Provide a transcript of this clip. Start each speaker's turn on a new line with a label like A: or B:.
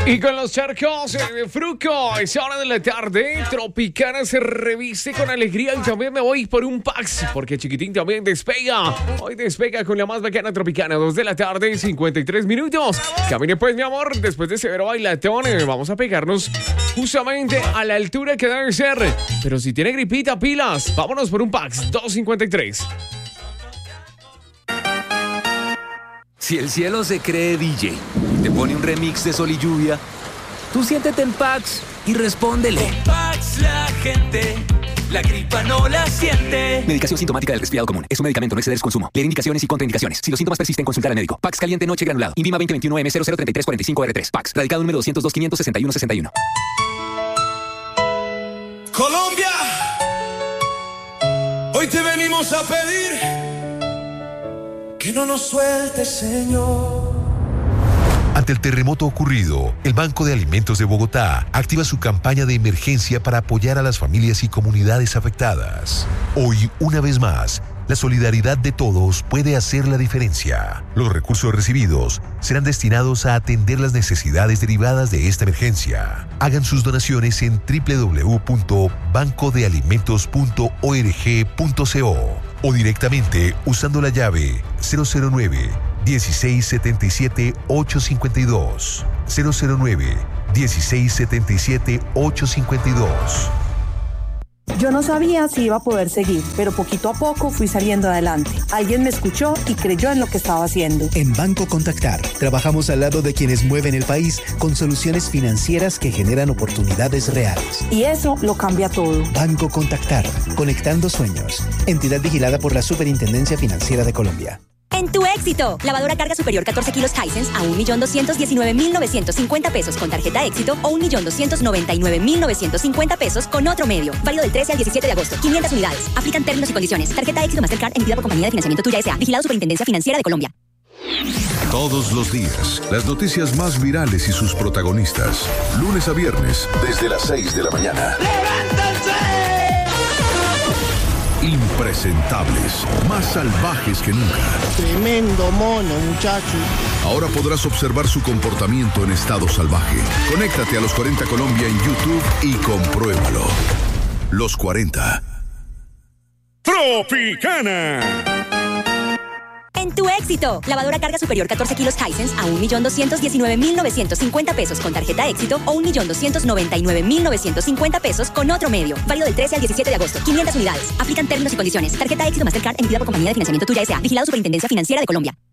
A: Y con los charcos de Fruco, es hora de la tarde. Tropicana se reviste con alegría y también me voy por un Pax, porque Chiquitín también despega. Hoy despega con la más bacana Tropicana, 2 de la tarde, 53 minutos. Camine pues, mi amor, después de severo bailatón, vamos a pegarnos justamente a la altura que debe ser. Pero si tiene gripita, pilas, vámonos por un Pax, 2.53.
B: Si el cielo se cree DJ y te pone un remix de Sol y Lluvia, tú siéntete en Pax y respóndele.
C: En Pax la gente, la gripa no la siente.
B: Medicación sintomática del resfriado común. Es un medicamento, no exceder su consumo. Leer indicaciones y contraindicaciones. Si los síntomas persisten, consultar al médico. Pax caliente noche granulado. Invima 2021M003345R3. Pax. Radicado número 202-561-61.
D: Colombia, hoy te venimos a pedir que no nos sueltes, Señor.
E: Ante el terremoto ocurrido, el Banco de Alimentos de Bogotá activa su campaña de emergencia para apoyar a las familias y comunidades afectadas. Hoy, una vez más, la solidaridad de todos puede hacer la diferencia. Los recursos recibidos serán destinados a atender las necesidades derivadas de esta emergencia. Hagan sus donaciones en www.bancodealimentos.org.co o directamente usando la llave 009 1677 852 009 1677 852.
F: Yo no sabía si iba a poder seguir, pero poquito a poco fui saliendo adelante. Alguien me escuchó y creyó en lo que estaba haciendo.
G: En Banco Contactar, trabajamos al lado de quienes mueven el país con soluciones financieras que generan oportunidades reales.
F: Y eso lo cambia todo.
G: Banco Contactar, conectando sueños. Entidad vigilada por la Superintendencia Financiera de Colombia.
H: En tu éxito, lavadora carga superior 14 kilos Hisense a 1.219.950 pesos con tarjeta éxito o 1.299.950 pesos con otro medio. Válido del 13 al 17 de agosto. 500 unidades. Aplican términos y condiciones. Tarjeta éxito Mastercard emitida por Compañía de Financiamiento Tuya S.A. Vigilado Superintendencia Financiera de Colombia.
I: Todos los días, las noticias más virales y sus protagonistas. Lunes a viernes, desde las 6 de la mañana.
D: ¡Levántense!
I: Impresentables, más salvajes que nunca.
J: Tremendo mono, muchacho.
I: Ahora podrás observar su comportamiento en estado salvaje. Conéctate a Los 40 Colombia en YouTube y compruébalo. Los 40.
A: Tropicana.
H: En tu éxito, lavadora carga superior 14 kilos Hisense a 1.219.950 pesos con tarjeta éxito o 1.299.950 pesos con otro medio. Válido del 13 al 17 de agosto. 500 unidades. Aplican términos y condiciones. Tarjeta éxito Mastercard emitida por Compañía de Financiamiento Tuya S.A. Vigilado Superintendencia Financiera de Colombia.